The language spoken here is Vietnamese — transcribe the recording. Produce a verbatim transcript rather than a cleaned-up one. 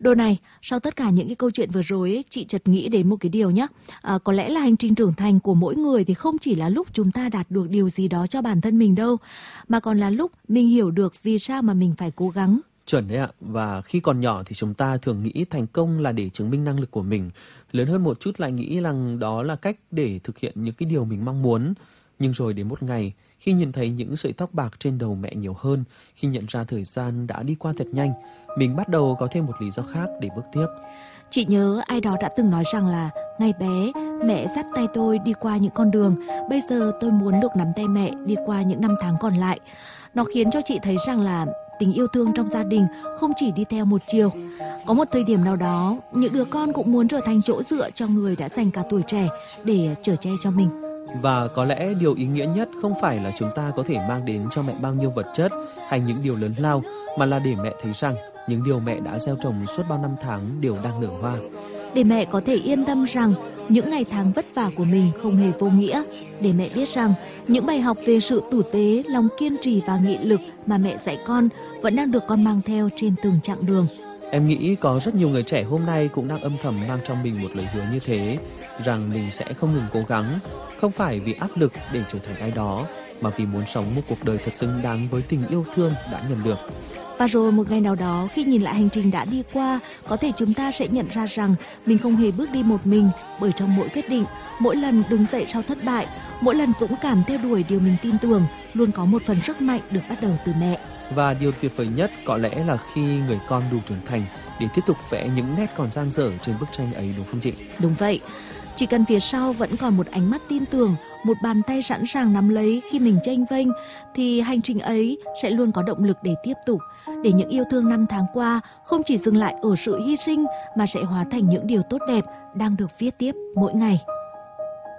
Đồ này, sau tất cả những cái câu chuyện vừa rồi ấy, chị chợt nghĩ đến một cái điều nhé. À, có lẽ là hành trình trưởng thành của mỗi người thì không chỉ là lúc chúng ta đạt được điều gì đó cho bản thân mình đâu, mà còn là lúc mình hiểu được vì sao mà mình phải cố gắng. Chuẩn đấy ạ, và khi còn nhỏ thì chúng ta thường nghĩ thành công là để chứng minh năng lực của mình. Lớn hơn một chút lại nghĩ rằng đó là cách để thực hiện những cái điều mình mong muốn. Nhưng rồi đến một ngày, khi nhìn thấy những sợi tóc bạc trên đầu mẹ nhiều hơn, khi nhận ra thời gian đã đi qua thật nhanh, mình bắt đầu có thêm một lý do khác để bước tiếp. Chị nhớ ai đó đã từng nói rằng là ngày bé, mẹ dắt tay tôi đi qua những con đường, bây giờ tôi muốn được nắm tay mẹ đi qua những năm tháng còn lại. Nó khiến cho chị thấy rằng là tình yêu thương trong gia đình không chỉ đi theo một chiều. Có một thời điểm nào đó, những đứa con cũng muốn trở thành chỗ dựa cho người đã dành cả tuổi trẻ để chở che cho mình. Và có lẽ điều ý nghĩa nhất không phải là chúng ta có thể mang đến cho mẹ bao nhiêu vật chất hay những điều lớn lao, mà là để mẹ thấy rằng những điều mẹ đã gieo trồng suốt bao năm tháng đều đang nở hoa. Để mẹ có thể yên tâm rằng những ngày tháng vất vả của mình không hề vô nghĩa. Để mẹ biết rằng những bài học về sự tử tế, lòng kiên trì và nghị lực mà mẹ dạy con vẫn đang được con mang theo trên từng chặng đường. Em nghĩ có rất nhiều người trẻ hôm nay cũng đang âm thầm mang trong mình một lời hứa như thế, rằng mình sẽ không ngừng cố gắng, không phải vì áp lực để trở thành ai đó, mà vì muốn sống một cuộc đời thật xứng đáng với tình yêu thương đã nhận được. Và rồi một ngày nào đó, khi nhìn lại hành trình đã đi qua, có thể chúng ta sẽ nhận ra rằng mình không hề bước đi một mình, bởi trong mỗi quyết định, mỗi lần đứng dậy sau thất bại, mỗi lần dũng cảm theo đuổi điều mình tin tưởng, luôn có một phần sức mạnh được bắt đầu từ mẹ. Và điều tuyệt vời nhất có lẽ là khi người con đủ trưởng thành để tiếp tục vẽ những nét còn dang dở trên bức tranh ấy, đúng không chị? Đúng vậy. Chỉ cần phía sau vẫn còn một ánh mắt tin tưởng, một bàn tay sẵn sàng nắm lấy khi mình chênh vênh, thì hành trình ấy sẽ luôn có động lực để tiếp tục, để những yêu thương năm tháng qua không chỉ dừng lại ở sự hy sinh mà sẽ hóa thành những điều tốt đẹp đang được viết tiếp mỗi ngày.